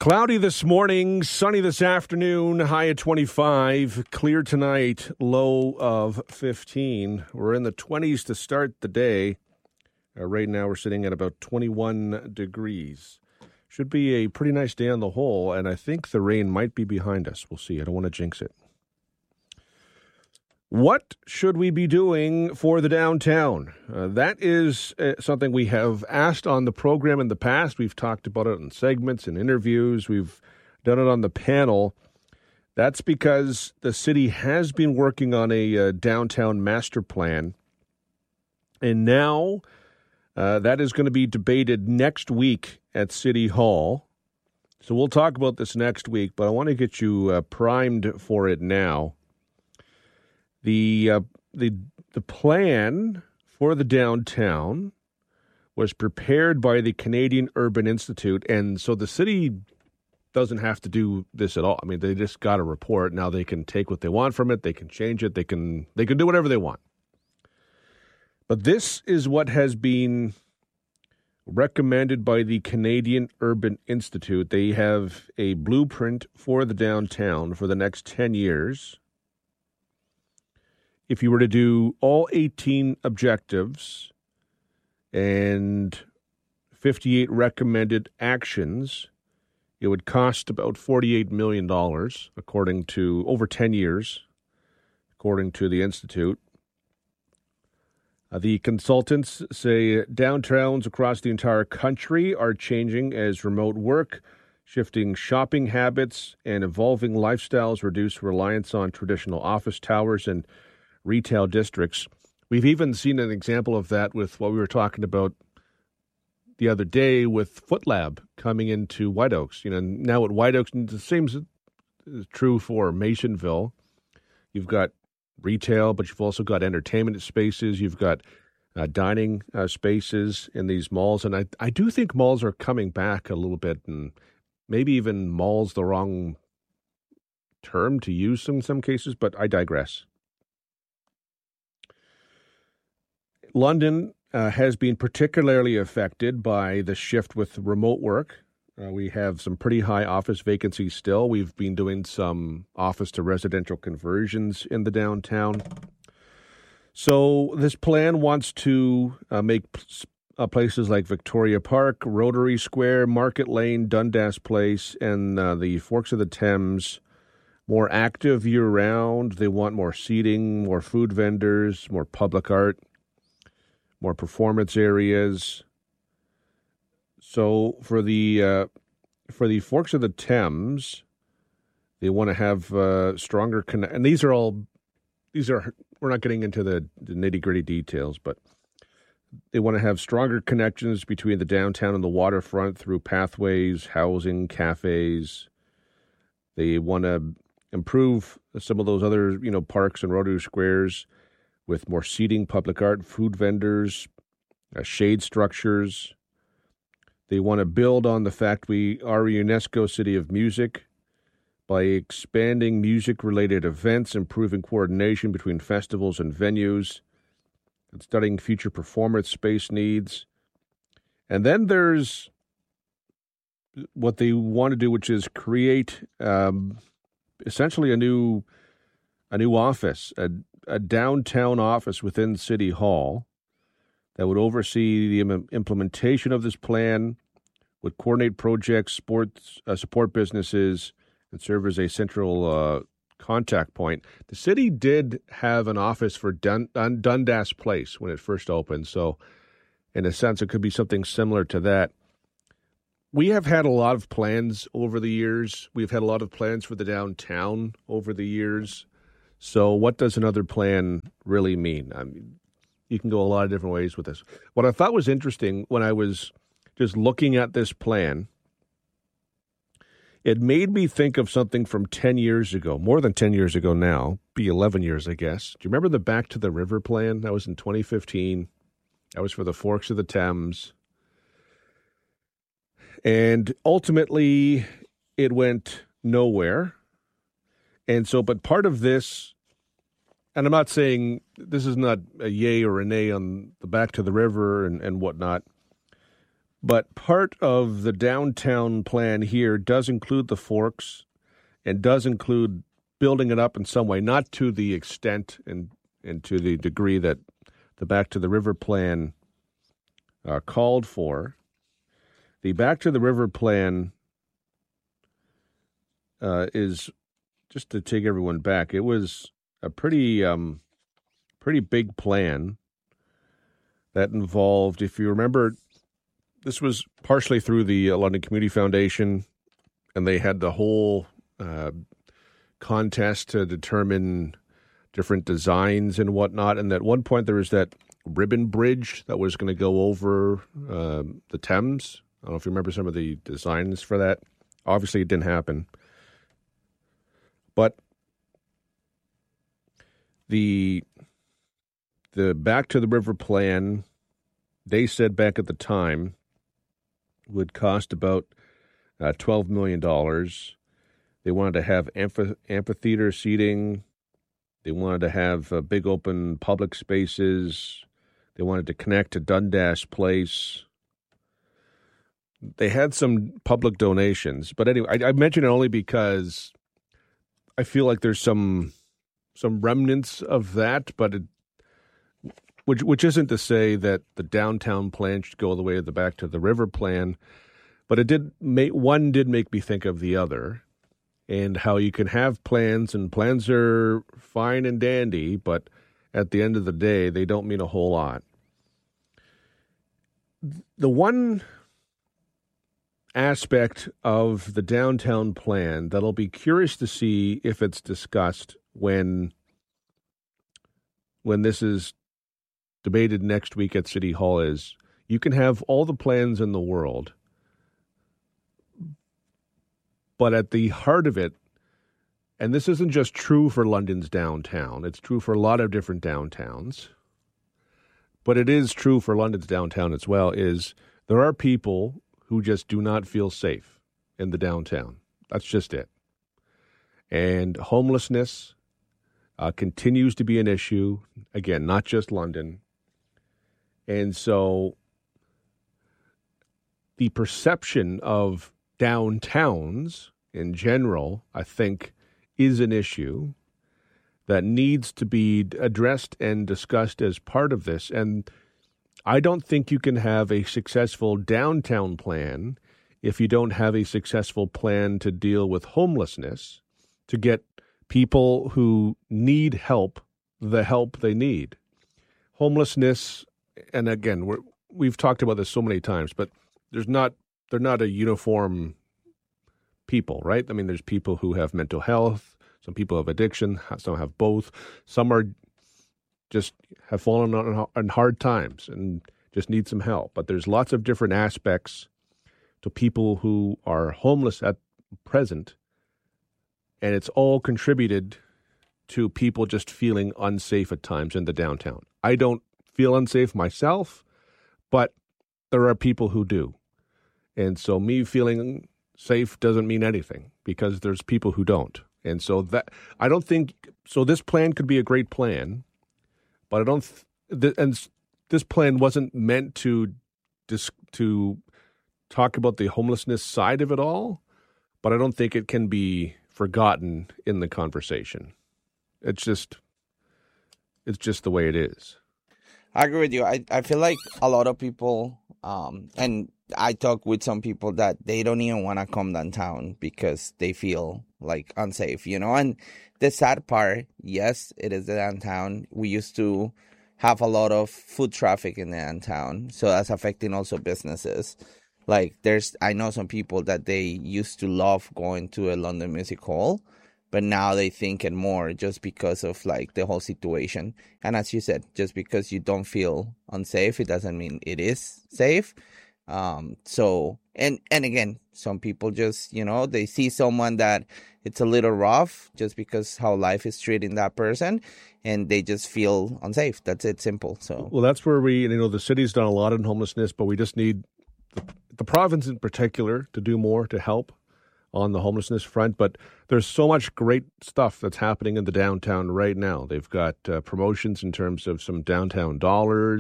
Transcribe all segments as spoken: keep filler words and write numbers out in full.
Cloudy this morning, sunny this afternoon, high at twenty-five, clear tonight, low of fifteen. We're in the twenties to start the day. Uh, right now we're sitting at about twenty-one degrees. Should be a pretty nice day on the whole, and I think the rain might be behind us. We'll see. I don't want to jinx it. What should we be doing for the downtown? Uh, that is uh, something we have asked on the program in the past. We've talked about it in segments and interviews. We've done it on the panel. That's because the city has been working on a uh, downtown master plan. And now uh, that is going to be debated next week at City Hall. So we'll talk about this next week, but I want to get you uh, primed for it now. The uh, the the plan for the downtown was prepared by the Canadian Urban Institute, and so the city doesn't have to do this at all. I mean, they just got a report. Now they can take what they want from it. They can change it. They can they can do whatever they want. But this is what has been recommended by the Canadian Urban Institute. They have a blueprint for the downtown for the next ten years. If you were to do all eighteen objectives and fifty-eight recommended actions, it would cost about forty-eight million dollars, according to over ten years, according to the Institute. Uh, the consultants say downtowns across the entire country are changing as remote work, shifting shopping habits, and evolving lifestyles reduce reliance on traditional office towers and retail districts. We've even seen an example of that with what we were talking about the other day with FootLab coming into White Oaks. You know, now at White Oaks, the same is true for Masonville. You've got retail, but you've also got entertainment spaces. You've got uh, dining uh, spaces in these malls. And I, I do think malls are coming back a little bit, and maybe even malls the wrong term to use in some cases, but I digress. London uh, has been particularly affected by the shift with remote work. Uh, we have some pretty high office vacancies still. We've been doing some office to residential conversions in the downtown. So this plan wants to uh, make uh, places like Victoria Park, Rotary Square, Market Lane, Dundas Place, and uh, the Forks of the Thames more active year-round. They want more seating, more food vendors, more public art, more performance areas. So for the uh, for the Forks of the Thames, they want to have uh, stronger connect. And these are all these are we're not getting into the, the nitty gritty details, but they want to have stronger connections between the downtown and the waterfront through pathways, housing, cafes. They want to improve some of those other you know parks and Rotary Squares with more seating, public art, food vendors, uh, shade structures. They want to build on the fact we are a UNESCO City of Music by expanding music-related events, improving coordination between festivals and venues, and studying future performance space needs. And then there's what they want to do, which is create um, essentially a new a new office, a a downtown office within City Hall that would oversee the im- implementation of this plan, would coordinate projects, sports, uh, support businesses, and serve as a central uh, contact point. The city did have an office for Dun- Dun- Dundas Place when it first opened, so in a sense it could be something similar to that. We have had a lot of plans over the years. We've had a lot of plans for the downtown over the years. So what does another plan really mean? I mean, you can go a lot of different ways with this. What I thought was interesting when I was just looking at this plan, it made me think of something from ten years ago, more than ten years ago now, be eleven years, I guess. Do you remember the Back to the River plan? That was in twenty fifteen. That was for the Forks of the Thames. And ultimately, it went nowhere. And so, but part of this, and I'm not saying this is not a yay or a nay on the Back to the River and, and whatnot, But part of the downtown plan here does include the Forks and does include building it up in some way, not to the extent and, and to the degree that the Back to the River plan uh, called for. The Back to the River plan uh, is, just to take everyone back, it was a pretty, um, pretty big plan that involved, if you remember, this was partially through the London Community Foundation, and they had the whole uh, contest to determine different designs and whatnot. And at one point, there was that ribbon bridge that was going to go over uh, the Thames. I don't know if you remember some of the designs for that. Obviously, it didn't happen. But the the Back to the River plan, they said back at the time, would cost about uh, twelve million dollars. They wanted to have amphi- amphitheater seating. They wanted to have uh, big open public spaces. They wanted to connect to Dundas Place. They had some public donations. But anyway, I, I mention it only because I feel like there's some some remnants of that, but it, Which which isn't to say that the downtown plan should go the way of the Back to the River plan, but it did make one did make me think of the other, and how you can have plans, and plans are fine and dandy, but at the end of the day, they don't mean a whole lot. The one aspect of the downtown plan that I'll be curious to see if it's discussed when when this is debated next week at City Hall is you can have all the plans in the world, but at the heart of it, and this isn't just true for London's downtown, it's true for a lot of different downtowns, but it is true for London's downtown as well, is there are people who just do not feel safe in the downtown. That's just it. And homelessness uh, continues to be an issue. Again, not just London. And so the perception of downtowns in general, I think, is an issue that needs to be addressed and discussed as part of this. And I don't think you can have a successful downtown plan if you don't have a successful plan to deal with homelessness, to get people who need help the help they need. Homelessness, and again, we're, we've talked about this so many times, but there's not they're not a uniform people, right? I mean, there's people who have mental health, some people have addiction, some have both, some are just have fallen on, on hard times and just need some help. But there's lots of different aspects to people who are homeless at present, and it's all contributed to people just feeling unsafe at times in the downtown. I don't feel unsafe myself, but there are people who do. And so me feeling safe doesn't mean anything because there's people who don't. And so that I don't think so this plan could be a great plan, but I don't th- and this plan wasn't meant to dis- to talk about the homelessness side of it all, but I don't think it can be forgotten in the conversation. It's just it's just the way it is. I agree with you. I, I feel like a lot of people, um, and I talk with some people that they don't even want to come downtown because they feel like unsafe, you know? And the sad part, yes, it is the downtown. We used to have a lot of foot traffic in the downtown, so that's affecting also businesses. Like there's, I know some people that they used to love going to a London Music Hall, but now they think it more just because of like the whole situation. And as you said, just because you don't feel unsafe, it doesn't mean it is safe. Um, so, and, and again, some people just, you know, they see someone that it's a little rough just because how life is treating that person and they just feel unsafe. That's it, simple. So, well, that's where we, you know, the city's done a lot in homelessness, but we just need the, the province in particular to do more to help on the homelessness front. But there's so much great stuff that's happening in the downtown right now. They've got uh, promotions in terms of some downtown dollars.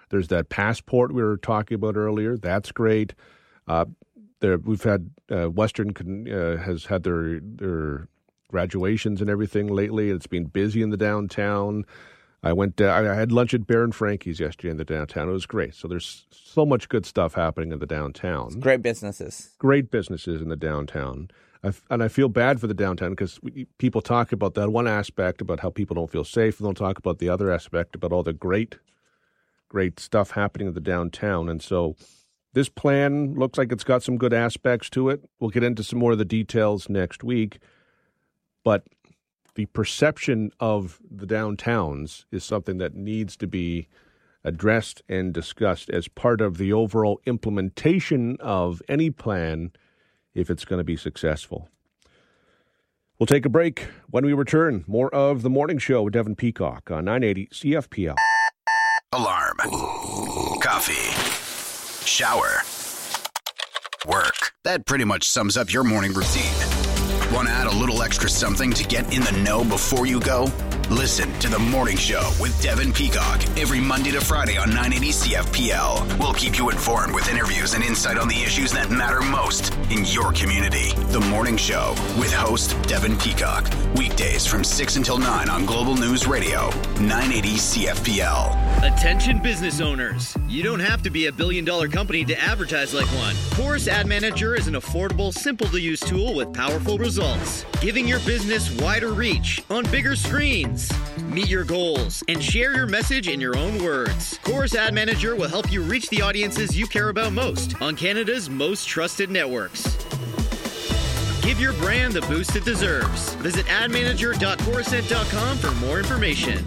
There's that passport we were talking about earlier. That's great. Uh, there, we've had uh, Western uh, has had their their graduations and everything lately. It's been busy in the downtown. I went. Uh, I had lunch at Bear and Frankie's yesterday in the downtown. It was great. So there's so much good stuff happening in the downtown. It's great businesses. Great businesses in the downtown. I, and I feel bad for the downtown because people talk about that one aspect about how people don't feel safe, and they'll talk about the other aspect about all the great, great stuff happening in the downtown. And so this plan looks like it's got some good aspects to it. We'll get into some more of the details next week. But the perception of the downtowns is something that needs to be addressed and discussed as part of the overall implementation of any plan if it's going to be successful. We'll take a break. When we return, more of The Morning Show with Devin Peacock on nine eighty C F P L. Alarm. Coffee. Shower. Work. That pretty much sums up your morning routine. Want to add a little extra something to get in the know before you go? Listen to The Morning Show with Devin Peacock every Monday to Friday on nine eighty C F P L. We'll keep you informed with interviews and insight on the issues that matter most in your community. The Morning Show with host Devin Peacock. Weekdays from six until nine on Global News Radio, nine eighty C F P L. Attention business owners. You don't have to be a billion dollar company to advertise like one. Chorus Ad Manager is an affordable, simple to use tool with powerful results, giving your business wider reach on bigger screens. Meet your goals and share your message in your own words. Chorus Ad Manager will help you reach the audiences you care about most on Canada's most trusted networks. Give your brand the boost it deserves. Visit ad manager dot corusent dot com for more information.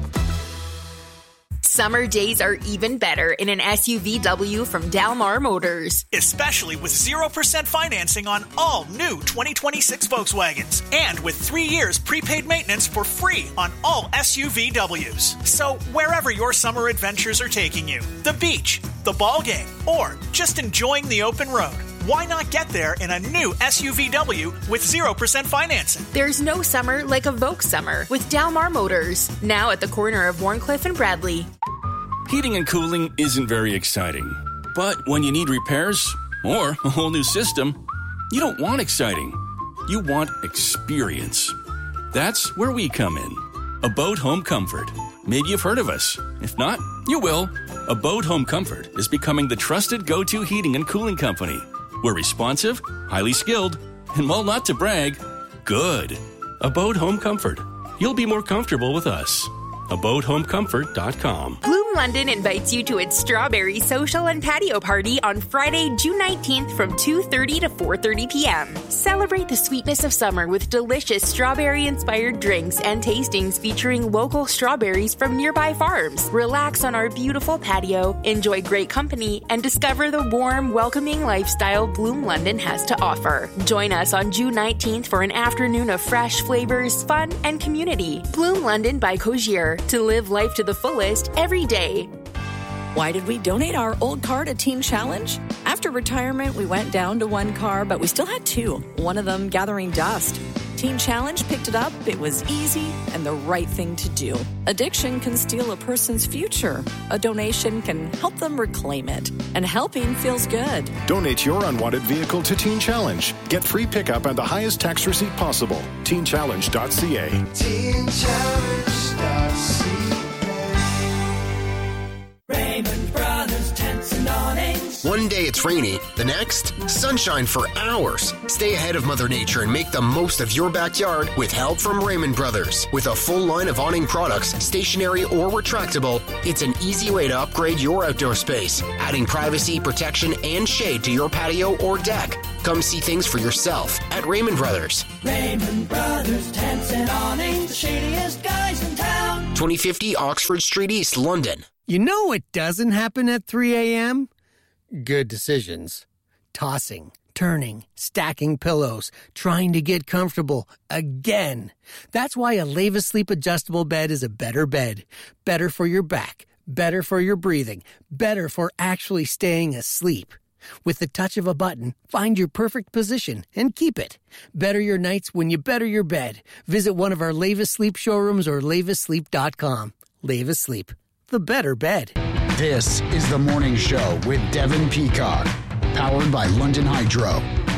Summer days are even better in an S U V W from Dalmar Motors. Especially with zero percent financing on all new twenty twenty-six Volkswagens. And with three years prepaid maintenance for free on all S U V Ws. So wherever your summer adventures are taking you, the beach, the ball game, or just enjoying the open road, why not get there in a new S U V W with zero percent financing? There's no summer like a Volks summer with Dalmar Motors. Now at the corner of Warncliffe and Bradley. Heating and cooling isn't very exciting. But when you need repairs or a whole new system, you don't want exciting. You want experience. That's where we come in. Abode Home Comfort. Maybe you've heard of us. If not, you will. Abode Home Comfort is becoming the trusted go-to heating and cooling company. We're responsive, highly skilled, and while not to brag, good. Abode Home Comfort. You'll be more comfortable with us. abode home comfort dot com. Bloom London invites you to its Strawberry Social and Patio Party on Friday, June nineteenth from two thirty to four thirty p.m. Celebrate the sweetness of summer with delicious strawberry-inspired drinks and tastings featuring local strawberries from nearby farms. Relax on our beautiful patio, enjoy great company, and discover the warm, welcoming lifestyle Bloom London has to offer. Join us on June nineteenth for an afternoon of fresh flavors, fun, and community. Bloom London by Cogier. To live life to the fullest every day. Why did we donate our old car to Teen Challenge? After retirement, we went down to one car, but we still had two, one of them gathering dust. Teen Challenge picked it up. It was easy and the right thing to do. Addiction can steal a person's future. A donation can help them reclaim it. And helping feels good. Donate your unwanted vehicle to Teen Challenge. Get free pickup and the highest tax receipt possible. teen challenge dot c a. teen challenge dot c a. Raymond Brothers Tents and Awnings. One day it's rainy, the next, sunshine for hours. Stay ahead of Mother Nature and make the most of your backyard with help from Raymond Brothers. With a full line of awning products, stationary or retractable, it's an easy way to upgrade your outdoor space, adding privacy, protection, and shade to your patio or deck. Come see things for yourself at Raymond Brothers. Raymond Brothers Tents and Awnings, the shadiest guys in town. twenty fifty Oxford Street East, London. You know what doesn't happen at three a.m.? Good decisions. Tossing, turning, stacking pillows, trying to get comfortable again. That's why a Leva Sleep adjustable bed is a better bed. Better for your back, better for your breathing, better for actually staying asleep. With the touch of a button, find your perfect position and keep it. Better your nights when you better your bed. Visit one of our Leva Sleep showrooms or leva sleep dot com. Leva Sleep, the better bed. This is The Morning Show with Devin Peacock, powered by London Hydro.